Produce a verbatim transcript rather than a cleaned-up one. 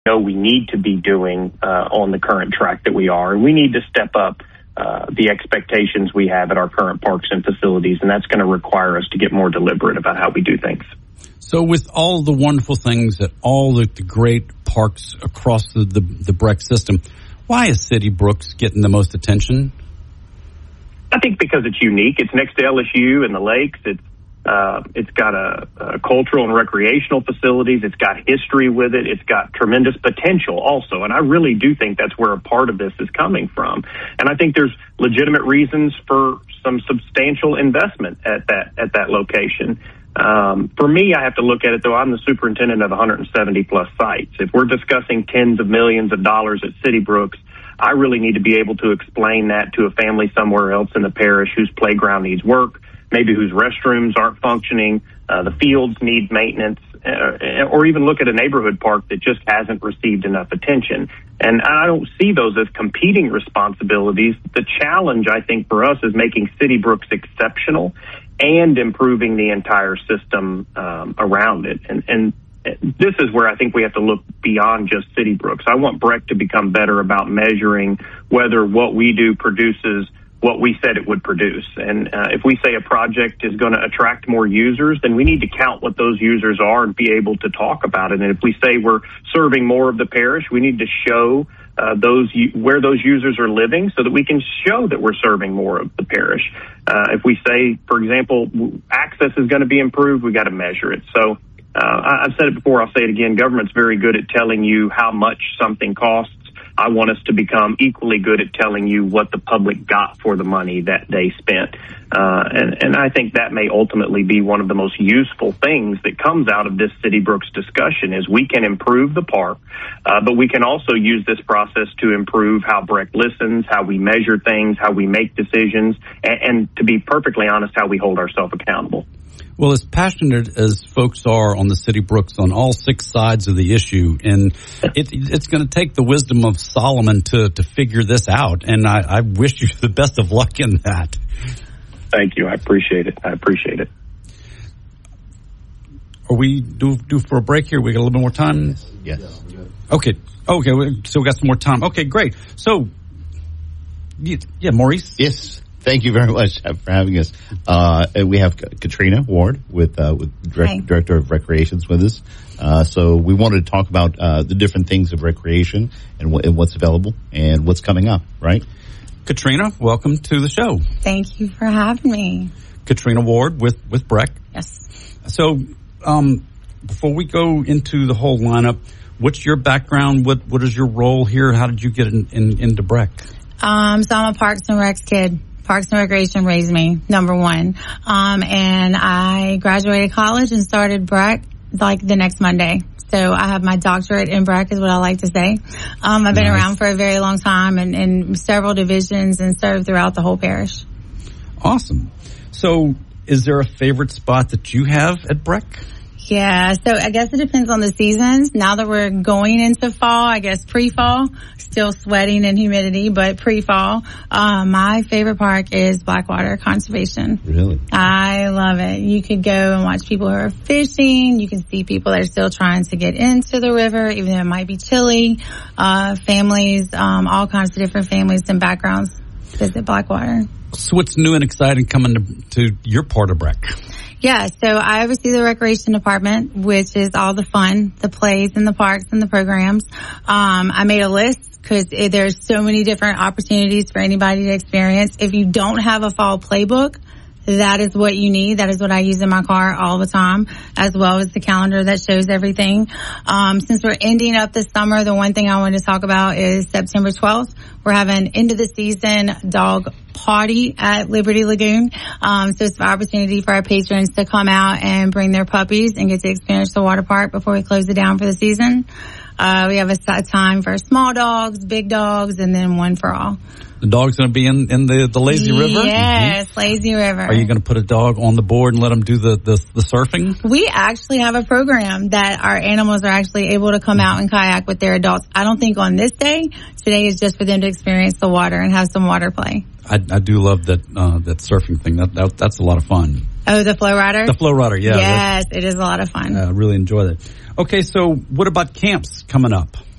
know we need to be doing uh, on the current track that we are. And we need to step up uh, the expectations we have at our current parks and facilities, and that's going to require us to get more deliberate about how we do things. So with all the wonderful things at all the, the great parks across the, the, the B R E C system, why is City Brooks getting the most attention? I think because it's unique. It's next to L S U and the lakes. It's uh, it's got a, a cultural and recreational facilities. It's got history with it. It's got tremendous potential also. And I really do think that's where a part of this is coming from. And I think there's legitimate reasons for some substantial investment at that at that location. Um, for me, I have to look at it, though. I'm the superintendent of one hundred seventy plus sites. If we're discussing tens of millions of dollars at City Brooks, I really need to be able to explain that to a family somewhere else in the parish whose playground needs work, maybe whose restrooms aren't functioning, uh, the fields need maintenance, uh, or even look at a neighborhood park that just hasn't received enough attention. And I don't see those as competing responsibilities. The challenge, I think, for us is making City Brooks exceptional and improving the entire system um, around it. And, and this is where I think we have to look beyond just City Brooks. I want B R E C to become better about measuring whether what we do produces what we said it would produce. And uh, if we say a project is going to attract more users, then we need to count what those users are and be able to talk about it. And if we say we're serving more of the parish, we need to show uh, those where those users are living so that we can show that we're serving more of the parish. Uh, if we say, for example, access is going to be improved, we got to measure it. So uh, I've said it before, I'll say it again, government's very good at telling you how much something costs. I want us to become equally good at telling you what the public got for the money that they spent. Uh, and, and I think that may ultimately be one of the most useful things that comes out of this City Brooks discussion is we can improve the park, uh, but we can also use this process to improve how B R E C listens, how we measure things, how we make decisions, and, and to be perfectly honest, how we hold ourselves accountable. Well, as passionate as folks are on the City Brooks on all six sides of the issue, and it, it's going to take the wisdom of Solomon to, to figure this out, and I, I wish you the best of luck in that. Thank you. I appreciate it. I appreciate it. Are we due, due for a break here? We got a little bit more time? Yes. Okay. Okay. So we got some more time. Okay, great. So, yeah, Maurice? Yes. Thank you very much for having us. Uh, we have Katrina Ward with uh, with direct, Director of Recreations with us. Uh, so we wanted to talk about uh, the different things of recreation and, w- and what's available and what's coming up, right? Katrina, welcome to the show. Thank you for having me. Katrina Ward with, with B R E C. Yes. So um, before we go into the whole lineup, what's your background? What What is your role here? How did you get in, in, into B R E C? Um, so I'm a Parks and Recs kid. Parks and Recreation raised me, number one. Um, and I graduated college and started B R E C like the next Monday. So I have my doctorate in B R E C is what I like to say. Um, I've been nice. around for a very long time and in several divisions and served throughout the whole parish. Awesome. So is there a favorite spot that you have at B R E C? Yeah, so I guess it depends on the seasons. Now that we're going into fall, I guess pre-fall, still sweating and humidity, but pre-fall, uh, my favorite park is Blackwater Conservation. Really? I love it. You could go and watch people who are fishing. You can see people that are still trying to get into the river, even though it might be chilly. Uh, families, um, all kinds of different families and backgrounds visit Blackwater. So what's new and exciting coming to, to your part of B R E C? Yeah, so I oversee the recreation department, which is all the fun, the plays and the parks and the programs. Um, I made a list because there's so many different opportunities for anybody to experience. If you don't have a fall playbook, that is what you need. That is what I use in my car all the time, as well as the calendar that shows everything. Um, since we're ending up this summer, the one thing I want to talk about is September twelfth. We're having end of the season dog party at Liberty Lagoon. Um, so it's an opportunity for our patrons to come out and bring their puppies and get to experience the water park before we close it down for the season. Uh, we have a set time for small dogs, big dogs, and then one for all. The dog's going to be in, in the, the lazy river? Yes, mm-hmm. Lazy river. Are you going to put a dog on the board and let them do the, the, the surfing? We actually have a program that our animals are actually able to come out and kayak with their adults. I don't think on this day. Today is just for them to experience the water and have some water play. I, I do love that uh, that surfing thing. That, that That's a lot of fun. Oh, the Flow Rider? The Flow Rider, yeah. Yes, it is a lot of fun. I uh, really enjoy that. Okay, so what about camps coming up?